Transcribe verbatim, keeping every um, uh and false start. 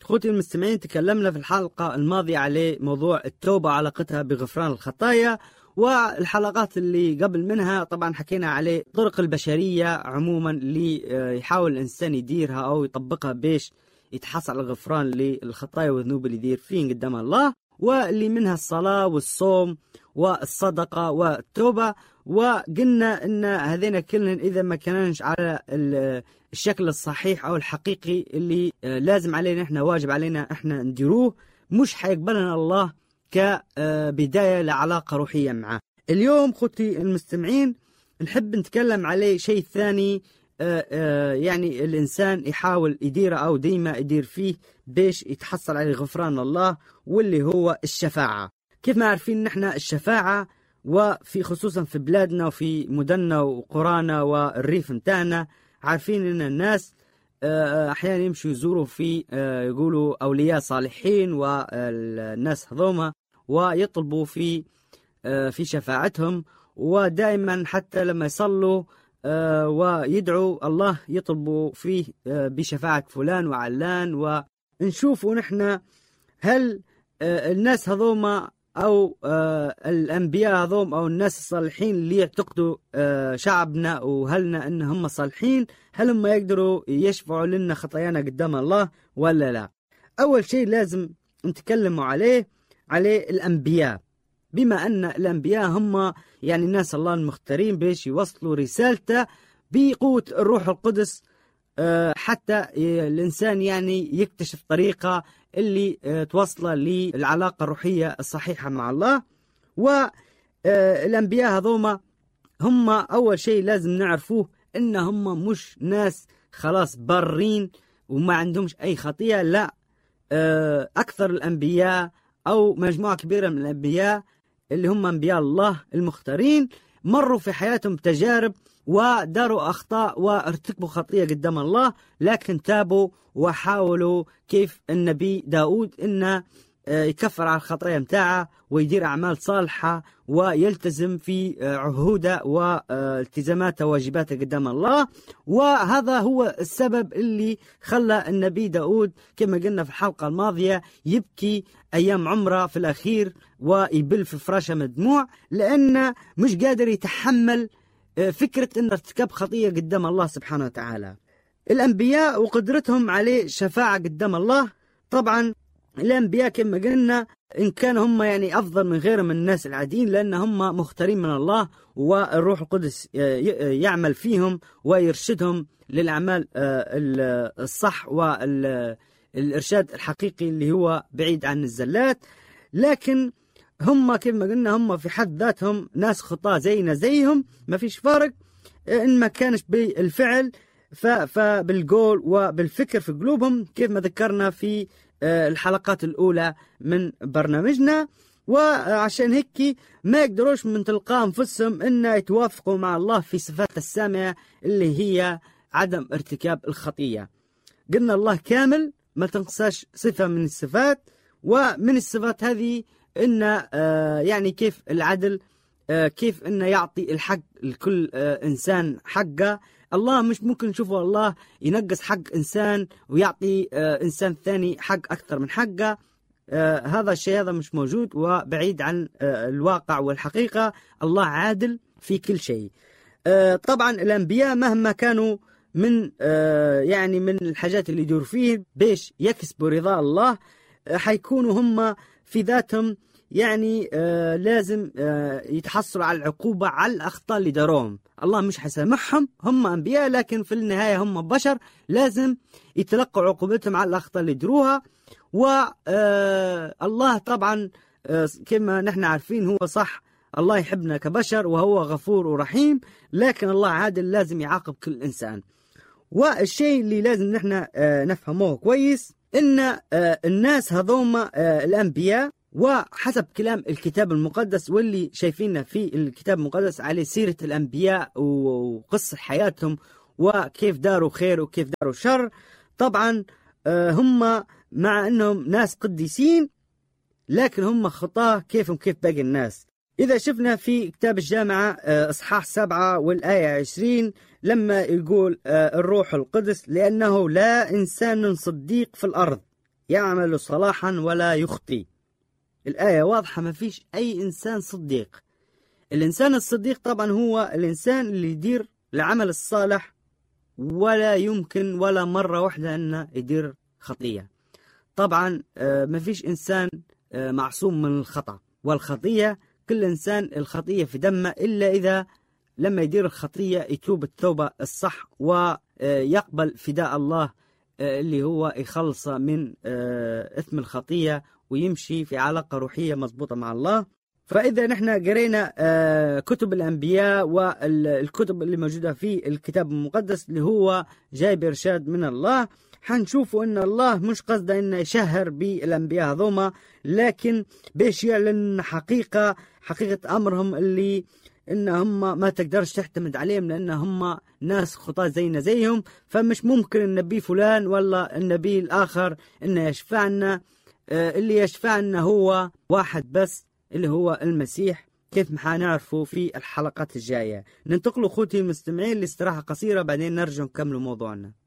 اخوتي المستمعين، تكلمنا في الحلقة الماضية على موضوع التوبة علاقتها بغفران الخطايا، والحلقات اللي قبل منها طبعا حكينا على طرق البشرية عموما اللي يحاول الإنسان يديرها أو يطبقها بيش يتحصل على الغفران للخطايا والذنوب اللي يدير فيه قدام الله، واللي منها الصلاة والصوم والصدقة والتوبة. وقلنا ان هذين كلهم اذا ما كانش على الشكل الصحيح او الحقيقي اللي لازم علينا احنا، واجب علينا احنا نديروه، مش حيقبلنا الله كبداية لعلاقة روحية معه. اليوم خوتي المستمعين نحب نتكلم عليه شيء ثاني، يعني الإنسان يحاول يديره أو ديما يدير فيه بيش يتحصل على غفران الله، واللي هو الشفاعة. كيف ما عارفين نحن الشفاعة، وفي خصوصا في بلادنا وفي مدننا وقرانا والريف متاعنا، عارفين ان الناس احيانا يمشوا يزوروا في يقولوا اولياء صالحين والناس هذوما ويطلبوا في في شفاعتهم، ودائما حتى لما يصلوا ويدعوا الله يطلبوا فيه بشفاعة فلان وعلان. ونشوفوا نحن هل الناس هذوما أو آه الأنبياء هذوم أو الناس الصالحين اللي يعتقدوا آه شعبنا وهلنا أن هم صالحين، هل هم يقدروا يشفعوا لنا خطايانا قدام الله ولا لا؟ أول شيء لازم نتكلموا عليه عليه الأنبياء، بما أن الأنبياء هم يعني الناس الله المختارين بيش يوصلوا رسالته بقوة الروح القدس، آه حتى الإنسان يعني يكتشف طريقة اللي توصل للعلاقة الروحية الصحيحة مع الله. والأنبياء هذوما هم أول شيء لازم نعرفوه إن هم مش ناس خلاص برين وما عندهمش أي خطيئة، لا، أكثر الأنبياء أو مجموعة كبيرة من الأنبياء اللي هم أنبياء الله المختارين مروا في حياتهم تجارب وداروا أخطاء وارتكبوا خطيئة قدام الله، لكن تابوا وحاولوا كيف النبي داود إنه يكفر على الخطايا متاعه ويدير أعمال صالحة ويلتزم في عهوده والتزاماته وواجباته قدام الله. وهذا هو السبب اللي خلى النبي داود كما قلنا في الحلقة الماضية يبكي أيام عمره في الأخير ويبل في فراشه من الدموع، لأنه مش قادر يتحمل فكرة أن ارتكاب خطيئة قدام الله سبحانه وتعالى. الأنبياء وقدرتهم عليه شفاعة قدام الله، طبعا الأنبياء كما قلنا إن كان هم يعني أفضل من غيرهم من الناس العاديين، لأن هم مختارين من الله والروح القدس يعمل فيهم ويرشدهم للأعمال الصح والإرشاد الحقيقي اللي هو بعيد عن الزلات. لكن هم كما قلنا هم في حد ذاتهم ناس خطاة زينا زيهم، ما فيش فرق إن ما كانش بالفعل فبالقول وبالفكر في قلوبهم، كيف ما ذكرنا في الحلقات الأولى من برنامجنا. وعشان هيك ما يقدروش من تلقاء أنفسهم إن يتوافقوا مع الله في صفات السامية اللي هي عدم ارتكاب الخطية. قلنا الله كامل ما تنقصاش صفة من الصفات، ومن الصفات هذه إن يعني كيف العدل، كيف إنه يعطي الحق لكل إنسان حقه. الله مش ممكن نشوفه الله ينقص حق إنسان ويعطي إنسان ثاني حق أكثر من حقه، هذا الشيء هذا مش موجود وبعيد عن الواقع والحقيقة. الله عادل في كل شيء. طبعا الأنبياء مهما كانوا من يعني من الحاجات اللي يدور فيه بيش يكسبوا رضا الله، حيكونوا هم في ذاتهم يعني آه لازم آه يتحصلوا على العقوبة على الأخطاء اللي داروهم. الله مش حيسامحهم، هم أنبياء لكن في النهاية هم بشر، لازم يتلقوا عقوبتهم على الأخطاء اللي دروها. والله طبعا آه كما نحن عارفين هو صح، الله يحبنا كبشر وهو غفور ورحيم، لكن الله عادل لازم يعاقب كل إنسان. والشيء اللي لازم نحن آه نفهموه كويس إن آه الناس هذوما آه الأنبياء، وحسب كلام الكتاب المقدس واللي شايفينه في الكتاب المقدس على سيرة الأنبياء وقصة حياتهم وكيف داروا خير وكيف داروا شر، طبعا هم مع أنهم ناس قديسين لكن هم خطاة كيفهم كيف باقي الناس. إذا شفنا في كتاب الجامعة إصحاح سبعة والآية عشرين لما يقول الروح القدس لأنه لا إنسان صديق في الأرض، يعمل صلاحا ولا يخطي. الآية واضحة، ما فيش أي إنسان صديق. الإنسان الصديق طبعا هو الإنسان اللي يدير العمل الصالح ولا يمكن ولا مرة واحدة أنه يدير خطية. طبعا ما فيش إنسان معصوم من الخطأ والخطية، كل إنسان الخطية في دمه، إلا إذا لما يدير الخطية يتوب التوبة الصح ويقبل فداء الله اللي هو يخلص من إثم الخطية ويمشي في علاقة روحية مضبوطة مع الله. فإذا نحن قرينا كتب الأنبياء والكتب اللي موجودة في الكتاب المقدس اللي هو جاي بإرشاد من الله، حنشوفوا أن الله مش قصده أنه يشهر بالأنبياء هذوما، لكن باش يعلن حقيقة حقيقة أمرهم اللي إنهم ما تقدرش تعتمد عليهم، لأن هم ناس خطاة زينا زيهم. فمش ممكن النبي فلان ولا النبي الآخر إنه يشفعنا. اللي يشفعنا هو واحد بس اللي هو المسيح، كيف ما حنعرفه في الحلقات الجاية. ننتقلوا خوتي المستمعين لاستراحة قصيرة، بعدين نرجع نكمل موضوعنا.